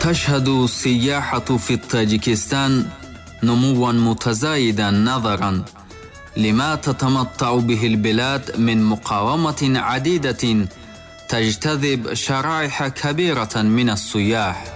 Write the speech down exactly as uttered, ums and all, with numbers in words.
تشهد السياحة في الطاجيكستان نمواً متزايداً نظراً لما تتمتع به البلاد من مقاومة عديدة تجتذب شرائح كبيرة من السياح.